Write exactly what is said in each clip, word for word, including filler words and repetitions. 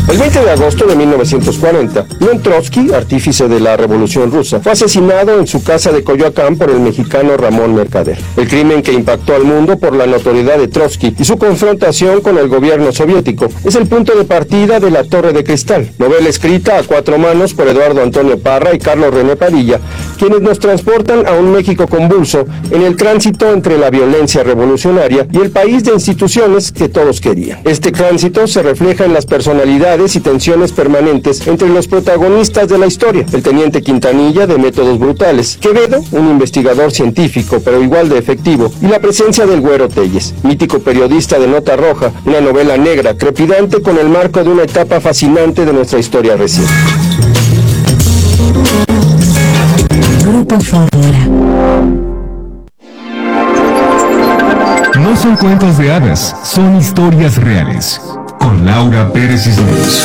El veinte de agosto de mil novecientos cuarenta, León Trotsky, artífice de la Revolución Rusa, fue asesinado en su casa de Coyoacán por el mexicano Ramón Mercader. El crimen que impactó al mundo por la notoriedad de Trotsky y su confrontación con el gobierno soviético es el punto de partida de La Torre de Cristal, novela escrita a cuatro manos por Eduardo Antonio Parra y Carlos René Padilla, quienes nos transportan a un México convulso en el tránsito entre la violencia revolucionaria y el país de instituciones que todos querían. Este tránsito se refleja en las personalidades y tensiones permanentes entre los protagonistas de la historia: el teniente Quintanilla, de métodos brutales; Quevedo, un investigador científico pero igual de efectivo; y la presencia del Güero Telles, mítico periodista de nota roja, una novela negra, trepidante con el marco de una etapa fascinante de nuestra historia reciente. Grupo Fórmula. No son cuentos de hadas, son historias reales. Con Laura Pérez Cisneros.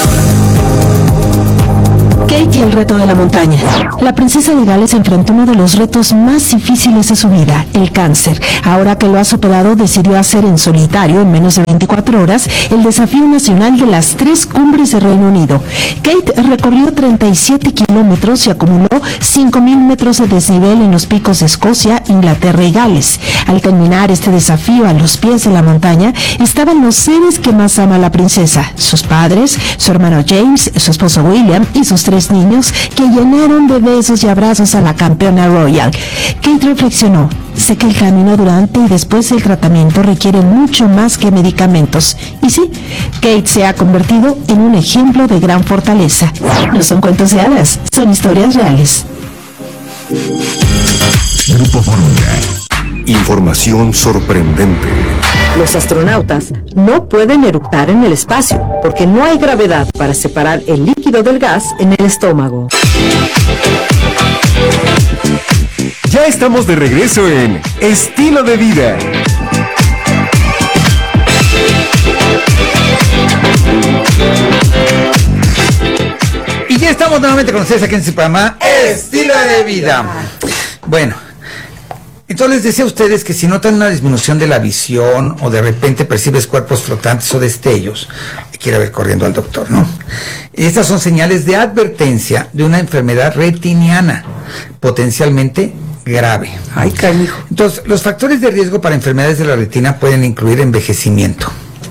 Kate y el reto de la montaña. La princesa de Gales enfrentó uno de los retos más difíciles de su vida, el cáncer. Ahora que lo ha superado, decidió hacer en solitario, en menos de veinticuatro horas, el desafío nacional de las tres cumbres de Reino Unido. Kate recorrió treinta y siete kilómetros y acumuló cinco mil metros de desnivel en los picos de Escocia, Inglaterra y Gales. Al terminar este desafío a los pies de la montaña, estaban los seres que más ama la princesa: sus padres, su hermano James, su esposo William y sus tres niños, que llenaron de besos y abrazos a la campeona royal. Kate reflexionó: sé que el camino durante y después del tratamiento requiere mucho más que medicamentos. Y sí, Kate se ha convertido en un ejemplo de gran fortaleza. No son cuentos de hadas, son historias reales. Grupo Fórmula. Información sorprendente. Los astronautas no pueden eructar en el espacio porque no hay gravedad para separar el líquido del gas en el estómago. Ya estamos de regreso en Estilo de Vida. Y ya estamos nuevamente con ustedes aquí en este programa Estilo de Vida. Bueno, entonces les decía a ustedes que si notan una disminución de la visión o de repente percibes cuerpos flotantes o destellos, hay que ir a ver corriendo al doctor, ¿no? Estas son señales de advertencia de una enfermedad retiniana potencialmente grave. Ay, canijo. Entonces, los factores de riesgo para enfermedades de la retina pueden incluir envejecimiento.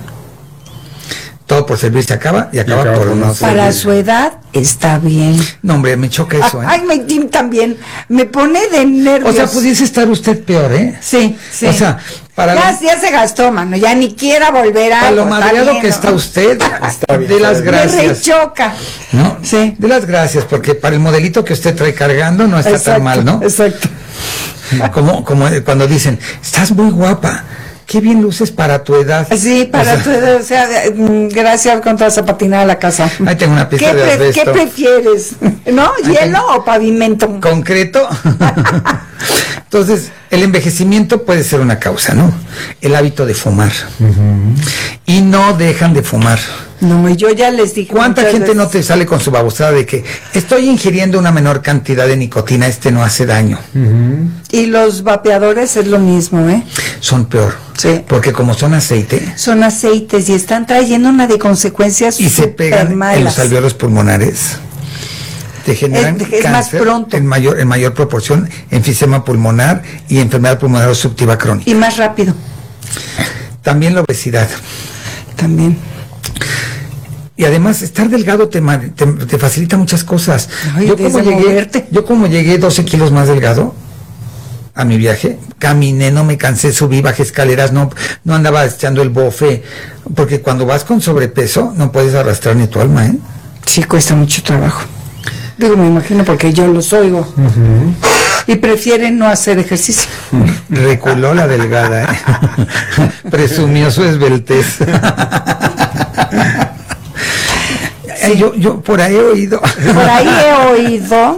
Todo por servir se acaba y acaba, y acaba por no servir. Para su edad está bien. No, hombre, me choca eso, ¿eh? Ay, me también. Me pone de nervios. O sea, pudiese estar usted peor, ¿eh? Sí, sí. O sea, para ya, lo, ya se gastó, mano. Ya ni quiera volver a... Para lo madreado que está usted, está bien, de las gracias. Me rechoca. ¿No? Sí. De las gracias, porque para el modelito que usted trae cargando no está exacto, tan mal, ¿no? Exacto. Como, como cuando dicen, estás muy guapa. Qué bien luces para tu edad. Sí, para o sea, tu edad, o sea, gracias con toda esa patinada a la casa. Ahí tengo una pista de asbesto. ¿Qué prefieres? ¿No? ¿Hielo tengo... o pavimento? ¿Concreto? Entonces, el envejecimiento puede ser una causa, ¿no? El hábito de fumar. Uh-huh. Y no dejan de fumar. No, yo ya les dije. ¿Cuánta gente veces... no te sale con su babosada de que estoy ingiriendo una menor cantidad de nicotina, este no hace daño? Uh-huh. Y los vapeadores es lo mismo, ¿eh? Son peor. Sí. Porque como son aceite. Son aceites y están trayendo una de consecuencias y se pegan malas en los alveolos pulmonares. Te generan es, es cáncer más pronto. En mayor, en mayor proporción, enfisema pulmonar y enfermedad pulmonar obstructiva crónica. Y más rápido. También la obesidad. También. Y además estar delgado te, te, te facilita muchas cosas. Ay, yo, como llegué, yo como llegué doce kilos más delgado a mi viaje, caminé, no me cansé, subí, bajé escaleras, no, no andaba echando el bofe, porque cuando vas con sobrepeso no puedes arrastrar ni tu alma, ¿eh? Sí, cuesta mucho trabajo. Digo, me imagino porque yo los oigo. Uh-huh. Y prefieren no hacer ejercicio. Reculó la delgada, ¿eh? Presumió su esbeltez. Sí. Yo, yo por ahí he oído. Por ahí he oído.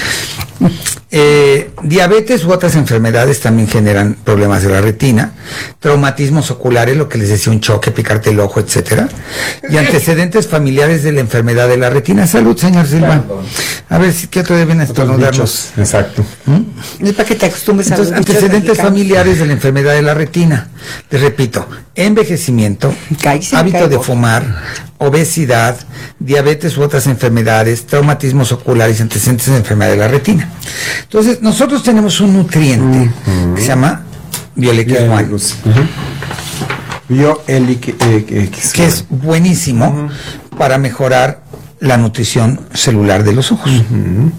Eh, diabetes u otras enfermedades también generan problemas de la retina, traumatismos oculares, lo que les decía, un choque, picarte el ojo, etcétera, y antecedentes familiares de la enfermedad de la retina. Salud, señor Silva. A ver si qué otro deben estornudarnos. Exacto. ¿Mm? Es para que te acostumbres a los antecedentes familiares de la enfermedad de la retina. Les repito, envejecimiento, Cállese, hábito caigo. de fumar, obesidad, diabetes u otras enfermedades, traumatismos oculares y antecedentes de enfermedad de la retina. Entonces, nosotros tenemos un nutriente uh-huh. que se llama Biolex One. Uh-huh. Biolex que es buenísimo uh-huh. para mejorar la nutrición celular de los ojos. Uh-huh.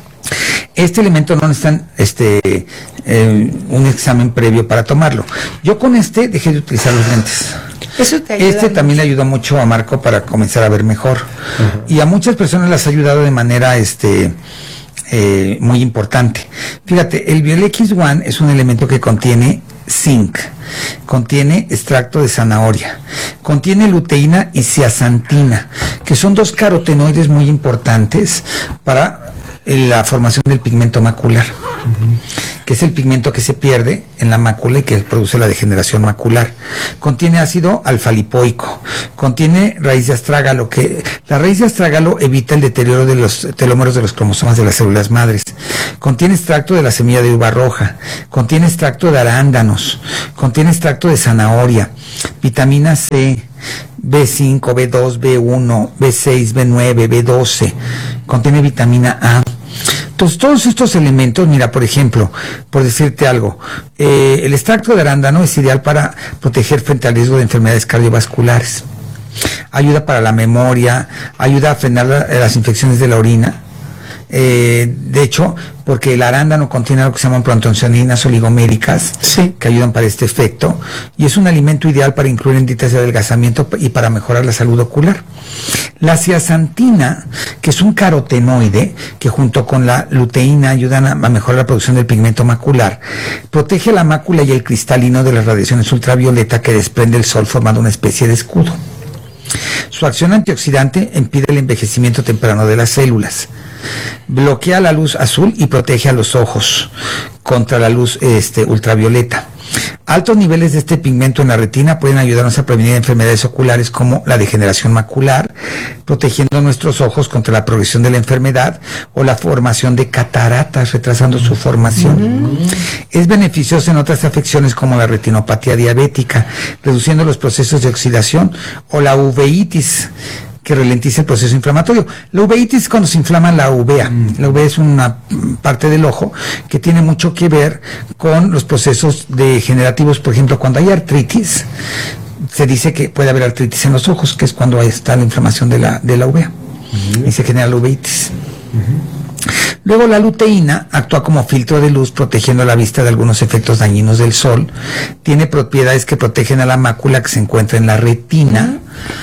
Este elemento no necesita este, eh, un examen previo para tomarlo. Yo con este dejé de utilizar los lentes. Eso te ayuda este mucho. También le ayudó mucho a Marco para comenzar a ver mejor. Uh-huh. Y a muchas personas las ha ayudado de manera este, eh, muy importante. Fíjate, el Biolex One es un elemento que contiene zinc, contiene extracto de zanahoria, contiene luteína y zeaxantina, que son dos carotenoides muy importantes para la formación del pigmento macular, uh-huh. que es el pigmento que se pierde en la mácula y que produce la degeneración macular. Contiene ácido alfa-lipoico, contiene raíz de astrágalo, que la raíz de astrágalo evita el deterioro de los telómeros de los cromosomas de las células madres. Contiene extracto de la semilla de uva roja, contiene extracto de arándanos, contiene extracto de zanahoria, vitamina C, B cinco, B dos, B uno, B seis, B nueve, B doce, contiene vitamina A. Entonces, todos estos elementos, mira, por ejemplo, por decirte algo, eh, el extracto de arándano es ideal para proteger frente al riesgo de enfermedades cardiovasculares. Ayuda para la memoria, ayuda a frenar la, las infecciones de la orina. Eh, de hecho, porque el arándano contiene algo que se llaman proanthocyanininas oligoméricas, sí. que ayudan para este efecto, y es un alimento ideal para incluir en dietas de adelgazamiento y para mejorar la salud ocular. La zeaxantina, que es un carotenoide, que junto con la luteína ayudan a, a mejorar la producción del pigmento macular, protege la mácula y el cristalino de las radiaciones ultravioleta que desprende el sol, formando una especie de escudo. Su acción antioxidante impide el envejecimiento temprano de las células. Bloquea la luz azul y protege a los ojos contra la luz este, ultravioleta. Altos niveles de este pigmento en la retina pueden ayudarnos a prevenir enfermedades oculares como la degeneración macular, protegiendo nuestros ojos contra la progresión de la enfermedad o la formación de cataratas, retrasando su formación. Mm. Es beneficioso en otras afecciones como la retinopatía diabética, reduciendo los procesos de oxidación, o la uveitis, que ralentiza el proceso inflamatorio. La uveitis es cuando se inflama la uvea. Mm. La uvea es una parte del ojo que tiene mucho que ver con los procesos degenerativos. Por ejemplo, cuando hay artritis, se dice que puede haber artritis en los ojos, que es cuando está la inflamación de la, de la uvea. Mm. Y se genera la uveitis. Mm-hmm. Luego la luteína actúa como filtro de luz, protegiendo la vista de algunos efectos dañinos del sol. Tiene propiedades que protegen a la mácula que se encuentra en la retina.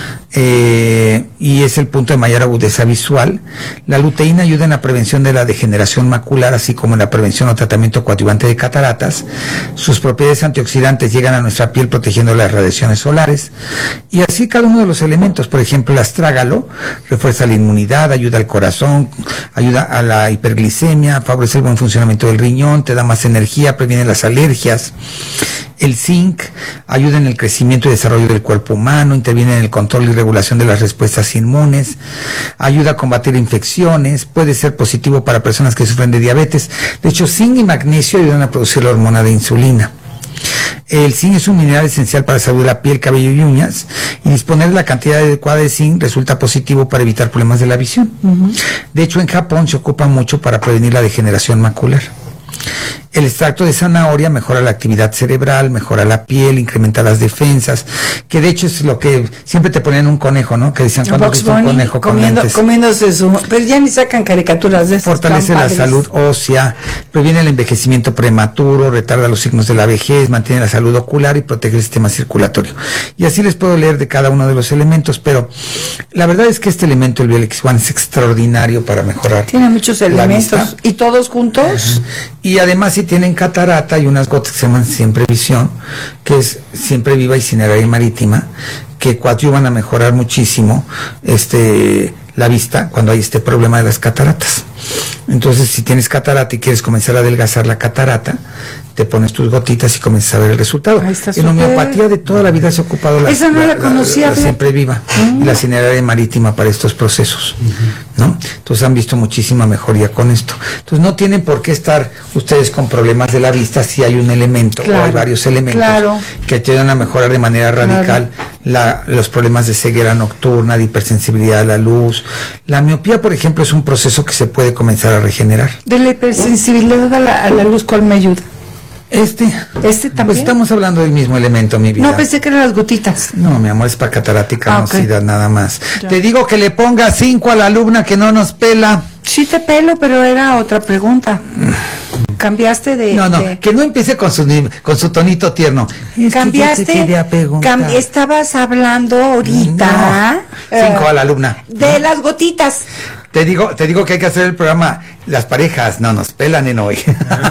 Eh, y es el punto de mayor agudeza visual. La luteína ayuda en la prevención de la degeneración macular, así como en la prevención o tratamiento coadyuvante de cataratas. Sus propiedades antioxidantes llegan a nuestra piel protegiendo las radiaciones solares. Y así cada uno de los elementos. Por ejemplo, el astrágalo refuerza la inmunidad, ayuda al corazón, ayuda a la hiperglicemia, favorece el buen funcionamiento del riñón, te da más energía, previene las alergias. El zinc ayuda en el crecimiento y desarrollo del cuerpo humano, interviene en el control y regulación de las respuestas inmunes, ayuda a combatir infecciones, puede ser positivo para personas que sufren de diabetes. De hecho, zinc y magnesio ayudan a producir la hormona de insulina. El zinc es un mineral esencial para la salud de la piel, cabello y uñas, y disponer de la cantidad adecuada de zinc resulta positivo para evitar problemas de la visión. Uh-huh. De hecho, en Japón se ocupa mucho para prevenir la degeneración macular. El extracto de zanahoria mejora la actividad cerebral, mejora la piel, incrementa las defensas, que de hecho es lo que siempre te ponían un conejo, ¿no? Que decían, cuando viste un conejo con comiendo, lentes? comiéndose su... Pero ya ni sacan caricaturas de eso. Fortalece la salud ósea, previene el envejecimiento prematuro, retarda los signos de la vejez, mantiene la salud ocular y protege el sistema circulatorio. Y así les puedo leer de cada uno de los elementos, pero la verdad es que este elemento, el Biolex One, es extraordinario para mejorar. Tiene muchos elementos. ¿Y todos juntos? Uh-huh. Y además, si tienen catarata, hay unas gotas que se llaman Siempre Visión, que es siempre viva y cineraria marítima, que coadyuvan a mejorar muchísimo este la vista cuando hay este problema de las cataratas. Entonces, si tienes catarata y quieres comenzar a adelgazar la catarata, te pones tus gotitas y comienzas a ver el resultado. Ahí está En súper. homeopatía de toda la vida se ha ocupado la, Esa no la conocía, la ¿verdad? siempre viva Mm. y la cineraria marítima para estos procesos, ¿no? Entonces han visto muchísima mejoría con esto. Entonces no tienen por qué estar ustedes con problemas de la vista si hay un elemento Claro, o hay varios elementos claro. que te ayudan a mejorar de manera radical la, los problemas de ceguera nocturna, de hipersensibilidad a la luz. La miopía, por ejemplo, es un proceso que se puede comenzar a regenerar. De la hipersensibilidad a la, a la luz, ¿cuál me ayuda? Este, ¿Este también? pues estamos hablando del mismo elemento, mi vida. No, pensé que eran las gotitas. No, mi amor, es para catarática Ah, ok. nocida, nada más. Ya. Te digo que le ponga cinco a la alumna que no nos pela. Sí te pelo, pero era otra pregunta. Cambiaste de... No, no, de- que no empiece con su ni- con su tonito tierno. Es que Cambiaste... yo te quería preguntar. cam- estabas hablando ahorita... No, cinco a la alumna. De las gotitas. Te digo, te digo que hay que hacer el programa. Las parejas no nos pelan en hoy.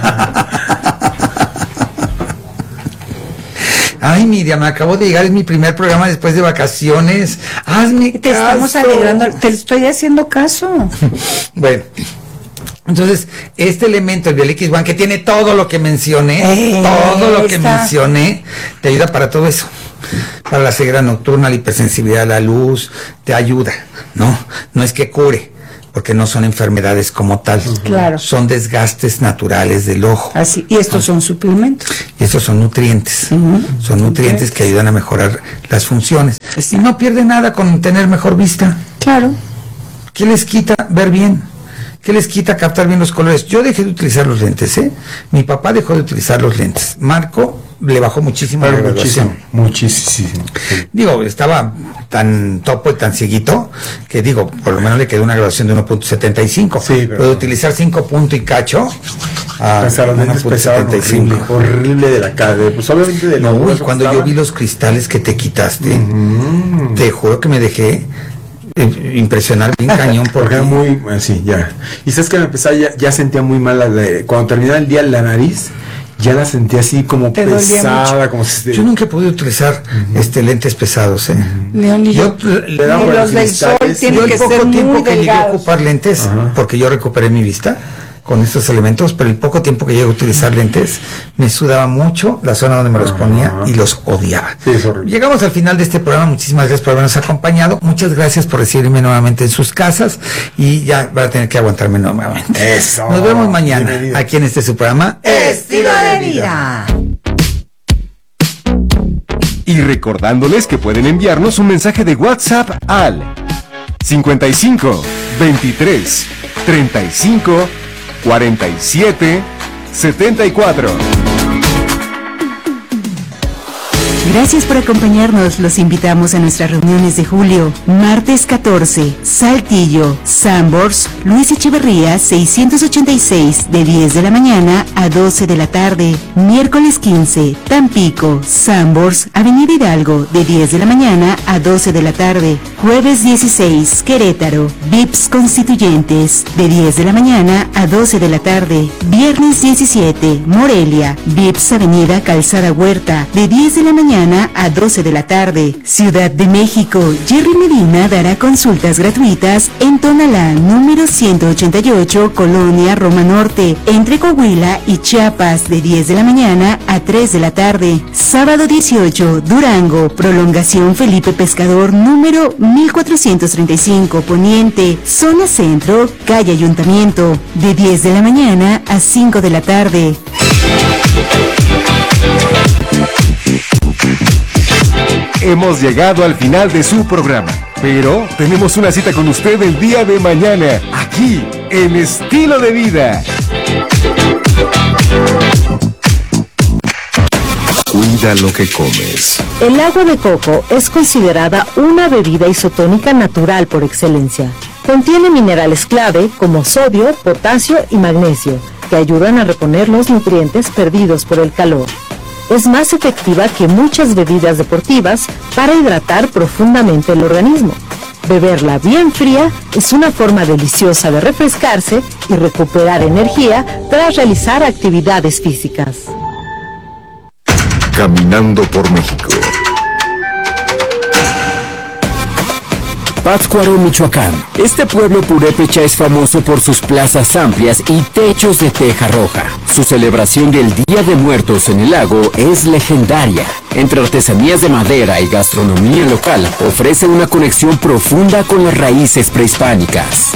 Ay, Miriam, me acabo de llegar, es mi primer programa después de vacaciones. Hazme Te estamos caso. alegrando, te estoy haciendo caso. Bueno, entonces, este elemento, el Biolix One, que tiene todo lo que mencioné, Eh, todo lo que está. mencioné, te ayuda para todo eso. Para la ceguera nocturna, la hipersensibilidad a la luz, te ayuda, ¿no? No es que cure, porque no son enfermedades como tal. Claro. Son desgastes naturales del ojo. Así, y estos son suplementos. Y estos son nutrientes. Son nutrientes que ayudan a mejorar las funciones. Y no pierde nada con tener mejor vista. Claro. ¿Qué les quita ver bien? ¿Qué les quita captar bien los colores? Yo dejé de utilizar los lentes, ¿eh? Mi papá dejó de utilizar los lentes. Marco le bajó muchísimo la Pero graduación. muchísimo, muchísimo. Sí. Digo, estaba tan topo y tan cieguito que digo, por lo menos le quedó una graduación de uno punto setenta y cinco. Sí, pero- Puede utilizar cinco punto y cacho a Hasta los lentes pesaban horrible, horrible de la cara. Pues obviamente de No, lo uy, grueso que cuando yo estaba. vi los cristales que te quitaste, Mm. te juro que me dejé eh, impresionar bien cañón por Porque era muy, eh, sí, ya. Y sabes que me empezaba, ya, ya sentía muy mal, la, la- cuando terminaba el día la nariz, ya la sentía así como Te dolía pesada, como si... Yo nunca he podido utilizar este lentes pesados, ¿eh? León y yo. Yo le Le daba Y por los del sol cristales. tienen yo el que poco ser tiempo muy que llegué a delgados. ocupar lentes, Ajá. porque yo recuperé mi vista con estos elementos, pero el poco tiempo que llegué a utilizar lentes, me sudaba mucho la zona donde me los ponía Ajá. y los odiaba. Sí, es horrible. Llegamos al final de este programa, muchísimas gracias por habernos acompañado, muchas gracias por recibirme nuevamente en sus casas y ya van a tener que aguantarme nuevamente. Eso. Nos vemos mañana Bienvenido. aquí en este su programa Estilo de vida. Y recordándoles que pueden enviarnos un mensaje de WhatsApp al cincuenta y cinco, veintitrés, treinta y cinco, cuarenta y siete, setenta y cuatro. Gracias por acompañarnos. Los invitamos a nuestras reuniones de julio. Martes catorce, Saltillo, Sambors, Luis Echeverría, seiscientos ochenta y seis, de diez de la mañana a doce de la tarde. Miércoles quince, Tampico, Sambors, Avenida Hidalgo, de diez de la mañana a doce de la tarde. Jueves dieciséis, Querétaro, V I P S Constituyentes, de diez de la mañana a doce de la tarde. Viernes diecisiete, Morelia, V I P S Avenida Calzada Huerta, de diez de la mañana a doce de la tarde. Ciudad de México, Jerry Medina dará consultas gratuitas en Tonalá, número ciento ochenta y ocho, Colonia Roma Norte, entre Coahuila y Chiapas, de diez de la mañana a tres de la tarde. Sábado dieciocho, Durango, prolongación Felipe Pescador, número mil cuatrocientos treinta y cinco, Poniente, zona centro, calle Ayuntamiento, de diez de la mañana a cinco de la tarde. Hemos llegado al final de su programa, pero tenemos una cita con usted el día de mañana, aquí, en Estilo de Vida. Cuida lo que comes. El agua de coco es considerada una bebida isotónica natural por excelencia. Contiene minerales clave como sodio, potasio y magnesio, que ayudan a reponer los nutrientes perdidos por el calor. Es más efectiva que muchas bebidas deportivas para hidratar profundamente el organismo. Beberla bien fría es una forma deliciosa de refrescarse y recuperar energía tras realizar actividades físicas. Caminando por México. Pátzcuaro, Michoacán. Este pueblo purépecha es famoso por sus plazas amplias y techos de teja roja. Su celebración del Día de Muertos en el lago es legendaria. Entre artesanías de madera y gastronomía local, ofrece una conexión profunda con las raíces prehispánicas.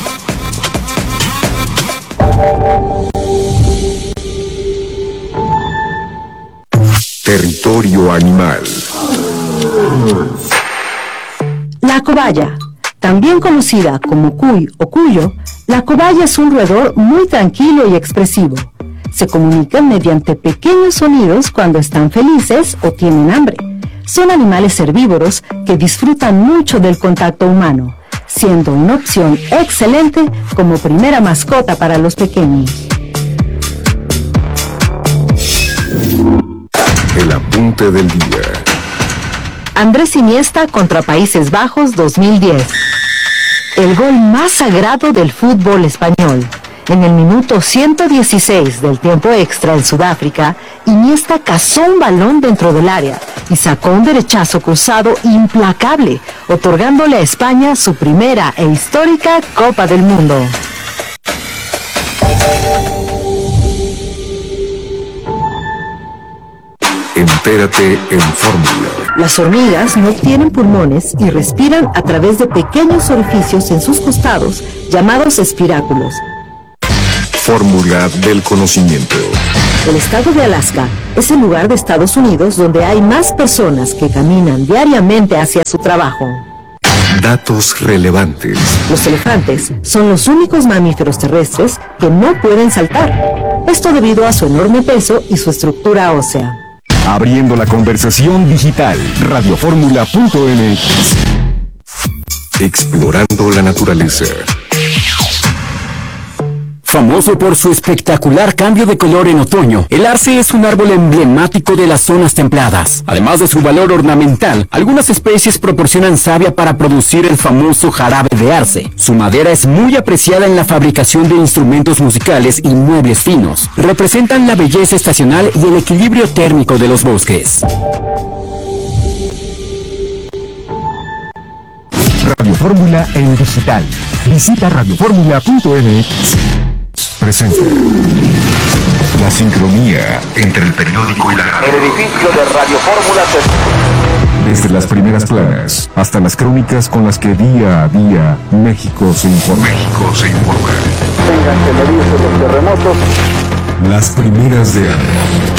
Territorio animal. La cobaya, también conocida como cuy o cuyo, la cobaya es un roedor muy tranquilo y expresivo. Se comunican mediante pequeños sonidos cuando están felices o tienen hambre. Son animales herbívoros que disfrutan mucho del contacto humano, siendo una opción excelente como primera mascota para los pequeños. El apunte del día. Andrés Iniesta contra Países Bajos dos mil diez. El gol más sagrado del fútbol español. En el minuto ciento dieciséis del tiempo extra en Sudáfrica, Iniesta cazó un balón dentro del área y sacó un derechazo cruzado implacable, otorgándole a España su primera e histórica Copa del Mundo. Entérate en Fórmula. Las hormigas no tienen pulmones y respiran a través de pequeños orificios en sus costados, llamados espiráculos. Fórmula del conocimiento. El estado de Alaska es el lugar de Estados Unidos donde hay más personas que caminan diariamente hacia su trabajo. Datos relevantes. Los elefantes son los únicos mamíferos terrestres que no pueden saltar. Esto debido a su enorme peso y su estructura ósea. Abriendo la conversación digital. Radioformula punto m x. Explorando la naturaleza. Famoso por su espectacular cambio de color en otoño, el arce es un árbol emblemático de las zonas templadas. Además de su valor ornamental, algunas especies proporcionan savia para producir el famoso jarabe de arce. Su madera es muy apreciada en la fabricación de instrumentos musicales y muebles finos. Representan la belleza estacional y el equilibrio térmico de los bosques. Radio Fórmula en digital. Visita radioformula punto m x. Presenta la sincronía entre el periódico y la radio. El edificio de Radio Fórmula se... Desde las primeras planas hasta las crónicas con las que día a día México se informa. México se informa. Tengan que medirse los terremotos. Las primeras de año.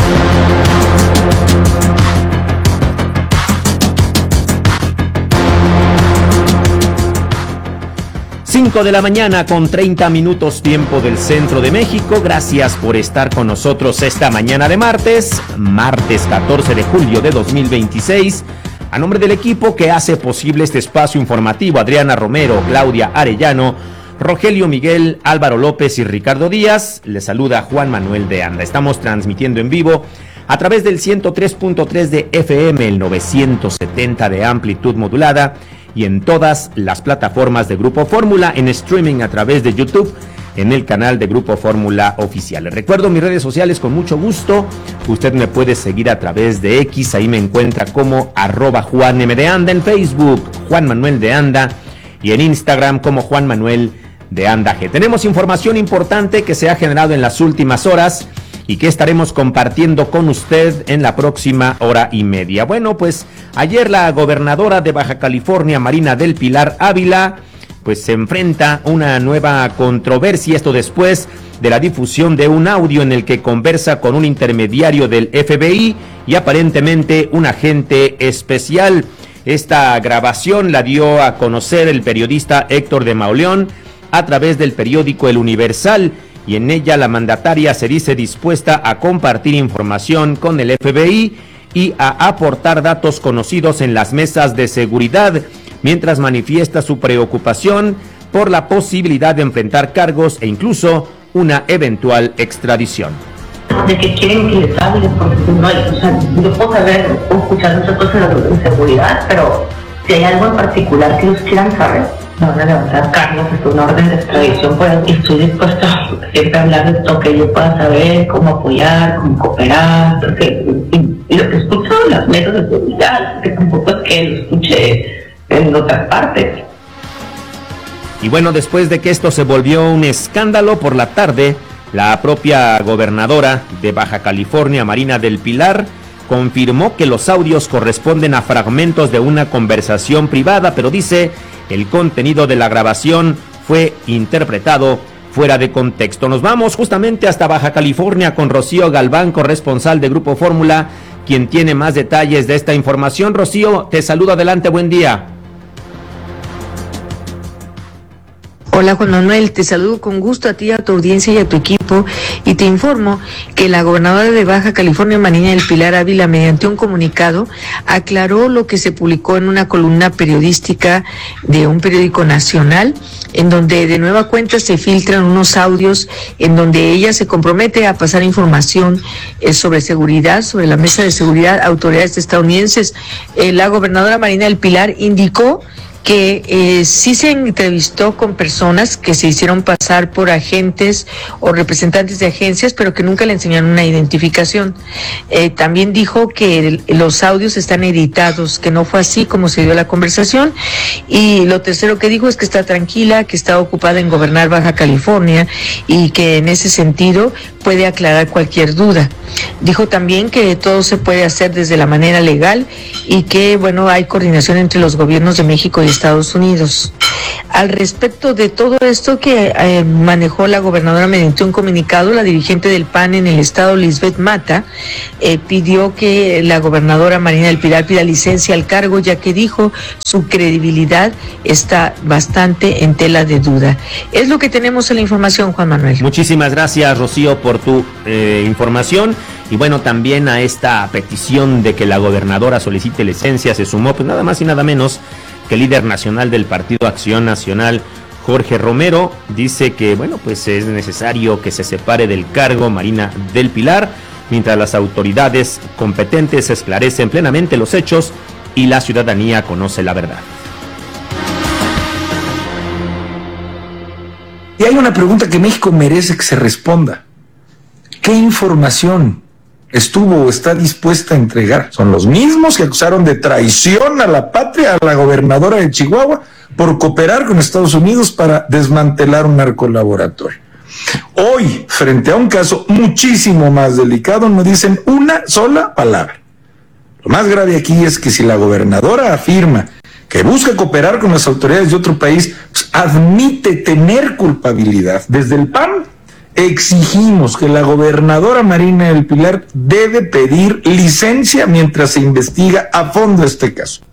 cinco de la mañana con treinta minutos tiempo del centro de México. Gracias por estar con nosotros esta mañana de martes, martes catorce de julio de dos mil veintiséis. A nombre del equipo que hace posible este espacio informativo, Adriana Romero, Claudia Arellano, Rogelio Miguel, Álvaro López y Ricardo Díaz, les saluda Juan Manuel de Anda. Estamos transmitiendo en vivo a través del ciento tres punto tres de F M, el novecientos setenta de amplitud modulada y en todas las plataformas de Grupo Fórmula, en streaming a través de YouTube, en el canal de Grupo Fórmula Oficial. Les recuerdo mis redes sociales con mucho gusto. Usted me puede seguir a través de X, ahí me encuentra como arroba Juan M de Anda, en Facebook Juan Manuel de Anda y en Instagram como Juan Manuel de Anda G. Tenemos información importante que se ha generado en las últimas horas y que estaremos compartiendo con usted en la próxima hora y media. Bueno, pues ayer la gobernadora de Baja California, Marina del Pilar Ávila, pues se enfrenta a una nueva controversia, esto después de la difusión de un audio en el que conversa con un intermediario del F B I y aparentemente un agente especial. Esta grabación la dio a conocer el periodista Héctor de Mauleón a través del periódico El Universal, y en ella la mandataria se dice dispuesta a compartir información con el F B I y a aportar datos conocidos en las mesas de seguridad, mientras manifiesta su preocupación por la posibilidad de enfrentar cargos e incluso una eventual extradición. De que quieren que les hable, porque no hay, o sea, yo puedo saber o escuchar muchas cosas de seguridad, pero si hay algo en particular que ellos quieran saber, no van a levantar cargos, es una orden de extradición, pues estoy dispuesta siempre a hablar de todo que yo pueda saber, cómo apoyar, cómo cooperar, porque, y, y lo que escucho en las mesas de seguridad, que tampoco es que lo escuché en otras partes. Y bueno, después de que esto se volvió un escándalo por la tarde, la propia gobernadora de Baja California, Marina del Pilar, confirmó que los audios corresponden a fragmentos de una conversación privada, pero dice el contenido de la grabación fue interpretado fuera de contexto. Nos vamos justamente hasta Baja California con Rocío Galván, corresponsal de Grupo Fórmula, quien tiene más detalles de esta información. Rocío, te saludo, adelante, buen día. Hola Juan Manuel, te saludo con gusto a ti, a tu audiencia y a tu equipo, y te informo que la gobernadora de Baja California, Marina del Pilar Ávila, mediante un comunicado, aclaró lo que se publicó en una columna periodística de un periódico nacional, en donde de nueva cuenta se filtran unos audios en donde ella se compromete a pasar información eh, sobre seguridad, sobre la mesa de seguridad a autoridades estadounidenses. Eh, la gobernadora Marina del Pilar indicó que eh, sí se entrevistó con personas que se hicieron pasar por agentes o representantes de agencias, pero que nunca le enseñaron una identificación. Eh, también dijo que el, los audios están editados, que no fue así como se dio la conversación. Y lo tercero que dijo es que está tranquila, que está ocupada en gobernar Baja California y que en ese sentido puede aclarar cualquier duda. Dijo también que todo se puede hacer desde la manera legal y que, bueno, hay coordinación entre los gobiernos de México y Estados Unidos. Al respecto de todo esto que eh, manejó la gobernadora mediante un comunicado, la dirigente del P A N en el estado, Lisbeth Mata, eh, pidió que la gobernadora Marina del Pilar pida licencia al cargo, ya que dijo su credibilidad está bastante en tela de duda. Es lo que tenemos en la información, Juan Manuel. Muchísimas gracias, Rocío, por tu eh, información. Y bueno, también a esta petición de que la gobernadora solicite licencia se sumó, pues nada más y nada menos que el líder nacional del Partido Acción Nacional, Jorge Romero. Dice que, bueno, pues es necesario que se separe del cargo Marina del Pilar, mientras las autoridades competentes esclarecen plenamente los hechos y la ciudadanía conoce la verdad. Y hay una pregunta que México merece que se responda. ¿Qué información estuvo o está dispuesta a entregar? Son los mismos que acusaron de traición a la patria a la gobernadora de Chihuahua por cooperar con Estados Unidos para desmantelar un narcolaboratorio. Hoy, frente a un caso muchísimo más delicado, no dicen una sola palabra. Lo más grave aquí es que si la gobernadora afirma que busca cooperar con las autoridades de otro país, pues admite tener culpabilidad. Desde el P A N exigimos que la gobernadora Marina del Pilar debe pedir licencia mientras se investiga a fondo este caso.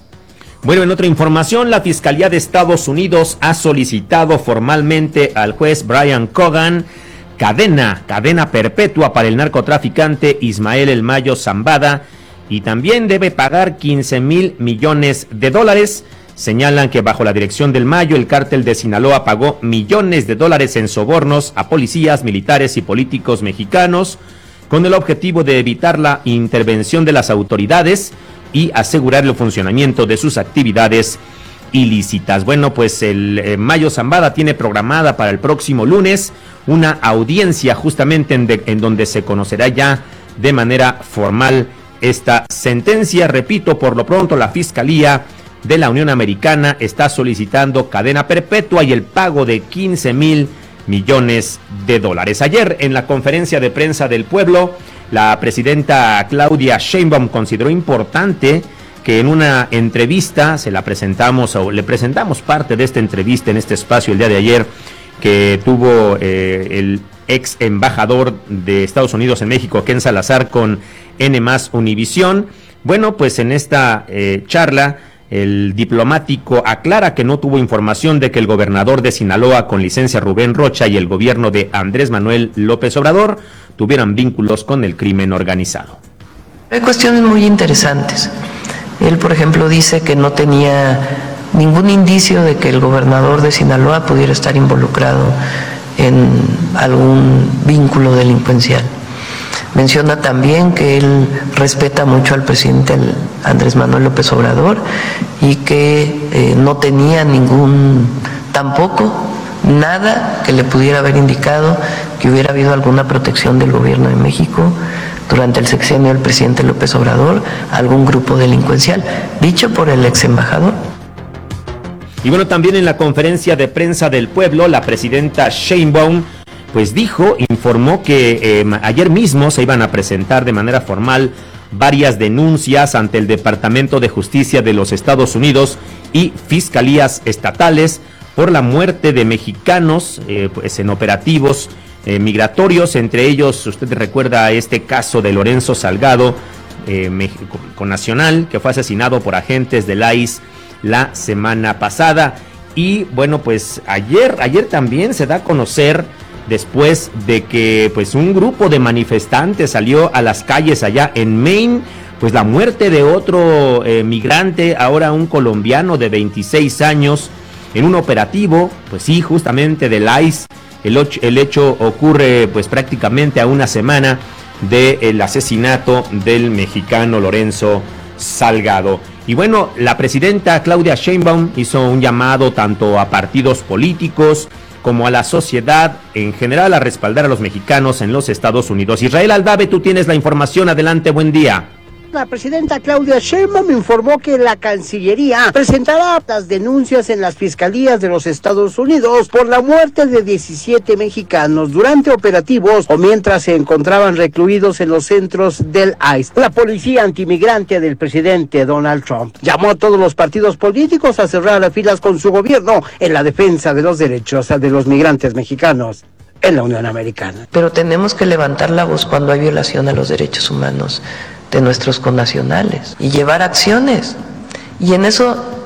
Bueno, en otra información, la Fiscalía de Estados Unidos ha solicitado formalmente al juez Brian Cogan cadena, cadena perpetua para el narcotraficante Ismael El Mayo Zambada, y también debe pagar quince mil millones de dólares. Señalan que bajo la dirección del Mayo, el cártel de Sinaloa pagó millones de dólares en sobornos a policías, militares y políticos mexicanos con el objetivo de evitar la intervención de las autoridades y asegurar el funcionamiento de sus actividades ilícitas. Bueno, pues el eh, Mayo Zambada tiene programada para el próximo lunes una audiencia justamente en, de, en donde se conocerá ya de manera formal esta sentencia. Repito, por lo pronto la Fiscalía de la Unión Americana está solicitando cadena perpetua y el pago de quince mil millones de dólares. Ayer, en la conferencia de prensa del pueblo, la presidenta Claudia Sheinbaum consideró importante que en una entrevista, se la presentamos o le presentamos parte de esta entrevista en este espacio el día de ayer, que tuvo eh, el ex embajador de Estados Unidos en México, Ken Salazar, con N más Univisión. Bueno, pues en esta eh, charla, el diplomático aclara que no tuvo información de que el gobernador de Sinaloa con licencia Rubén Rocha y el gobierno de Andrés Manuel López Obrador tuvieran vínculos con el crimen organizado. Hay cuestiones muy interesantes. Él, por ejemplo, dice que no tenía ningún indicio de que el gobernador de Sinaloa pudiera estar involucrado en algún vínculo delincuencial. Menciona también que él respeta mucho al presidente Andrés Manuel López Obrador y que eh, no tenía ningún, tampoco nada que le pudiera haber indicado que hubiera habido alguna protección del gobierno de México durante el sexenio del presidente López Obrador a algún grupo delincuencial, dicho por el ex embajador. Y bueno, también en la conferencia de prensa del pueblo, la presidenta Sheinbaum pues dijo, informó que eh, ayer mismo se iban a presentar de manera formal varias denuncias ante el Departamento de Justicia de los Estados Unidos y fiscalías estatales por la muerte de mexicanos eh, pues en operativos eh, migratorios. Entre ellos, usted recuerda este caso de Lorenzo Salgado, eh, México Nacional, que fue asesinado por agentes del I C E la semana pasada. Y bueno, pues ayer, ayer también se da a conocer, después de que pues un grupo de manifestantes salió a las calles allá en Maine, pues la muerte de otro eh, migrante, ahora un colombiano de veintiséis años, en un operativo, pues sí, justamente del I C E. El, och- el hecho ocurre pues prácticamente a una semana del asesinato del mexicano Lorenzo Salgado. Y bueno, la presidenta Claudia Sheinbaum hizo un llamado tanto a partidos políticos como a la sociedad en general a respaldar a los mexicanos en los Estados Unidos. Israel Aldave, tú tienes la información. Adelante, buen día. La presidenta Claudia Sheinbaum informó que la Cancillería presentará las denuncias en las fiscalías de los Estados Unidos por la muerte de diecisiete mexicanos durante operativos o mientras se encontraban recluidos en los centros del I C E. La policía antimigrante del presidente Donald Trump llamó a todos los partidos políticos a cerrar filas con su gobierno en la defensa de los derechos de los migrantes mexicanos en la Unión Americana. Pero tenemos que levantar la voz cuando hay violación a los derechos humanos de nuestros connacionales y llevar acciones. Y en eso